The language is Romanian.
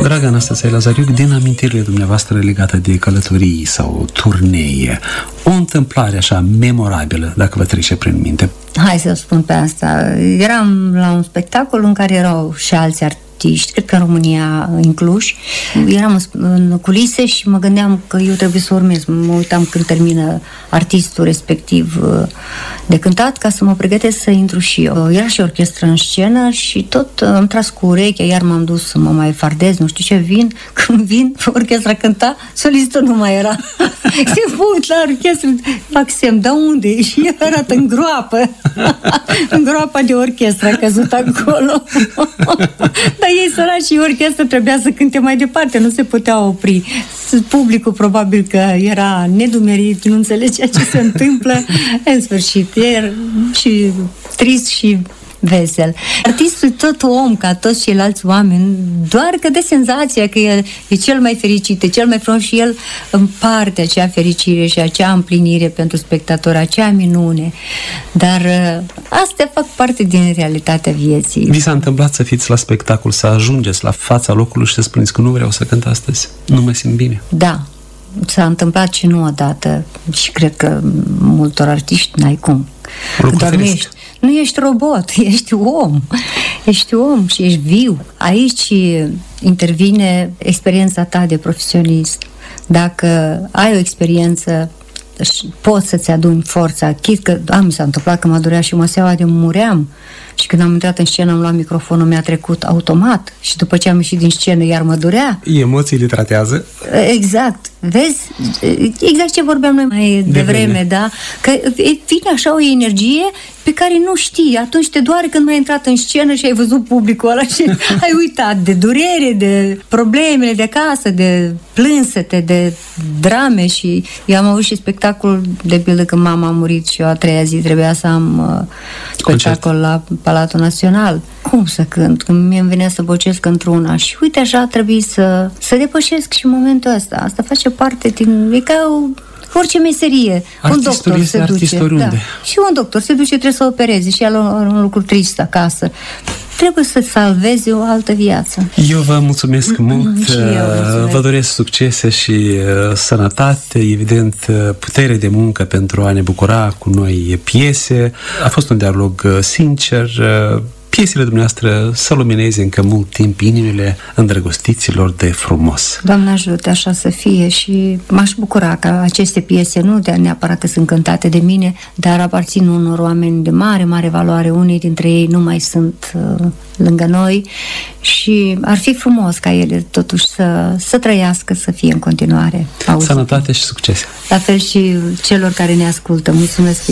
Dragă Anastasia Lazariuc, din amintirile dumneavoastră legate de călătorii sau turnee, o întâmplare așa memorabilă, dacă vă trece prin minte? Hai să spun pe asta. Eram la un spectacol în care erau și alți artiști, cred că în România, în Cluj. Eram în culise și mă gândeam că eu trebuie să urmez. Mă uitam când termină artistul respectiv de cântat ca să mă pregătesc să intru și eu. Era și orchestră în scenă și tot am tras cu urechea, iar m-am dus să mă mai fardez, nu știu ce, când vin, orchestra cânta, solistul nu mai era. Se uit la orchestră, fac semn, dar unde e? Și eu arată în groapă. În groapa de orchestră a căzut acolo. Dar ei săraci și orchestră trebuia să cânte mai departe, nu se putea opri. Publicul probabil că era nedumerit, nu înțelegea ce se întâmplă. În sfârșit, era și trist și vesel. Artistul tot om, ca toți ceilalți oameni, doar că dă senzația că el e cel mai fericit, e cel mai frumos și el împarte acea fericire și acea împlinire pentru spectator, acea minune. Dar astea fac parte din realitatea vieții. Vi s-a întâmplat să fiți la spectacol, să ajungeți la fața locului și să spuneți că nu vreau să cânt astăzi, nu mă simt bine? Da. S-a întâmplat și nu odată și cred că multor artiști n-ai cum. Nu ești robot, ești om. Ești om și ești viu. Aici intervine experiența ta de profesionist. Dacă ai o experiență, poți să-ți aduni forța. Chit că, mi s-a întâmplat că mă durea și măseaua de muream. Și când am intrat în scenă, am luat microfonul, mi-a trecut automat. Și după ce am ieșit din scenă, iar mă durea. Emoțiile tratează. Exact. Vezi? Exact ce vorbeam noi mai devreme, da? Că vine așa o energie pe care nu știi. Atunci te doare când mai ai intrat în scenă și ai văzut publicul ăla și ai uitat de durere, de problemele de acasă, de plânsete, de drame. Și eu am avut și spectacol, de pildă, când mama a murit și eu a treia zi trebuia să am spectacol la Palatul Național. Cum să cânt? Când mie îmi venea să bocesc într-una și uite așa trebuie să depășesc și momentul ăsta. Asta face parte din... E ca orice meserie. Artistul un doctor se duce. Oriunde. Da. Și un doctor se duce, trebuie să opereze și el un lucru trist acasă. Trebuie să salveze o altă viață. Eu vă mulțumesc mult, vă doresc succese și sănătate, evident putere de muncă pentru a ne bucura cu noi piese. A fost un dialog sincer. Piesele dumneavoastră să lumineze încă mult timp inimile îndrăgostiților de frumos. Doamne ajută, așa să fie și m-aș bucura că aceste piese, nu neapărat că sunt cântate de mine, dar aparțin unor oameni de mare, mare valoare. Unii dintre ei nu mai sunt lângă noi și ar fi frumos ca ele totuși să trăiască, să fie în continuare. Sănătate și succes! La fel și celor care ne ascultă. Mulțumesc!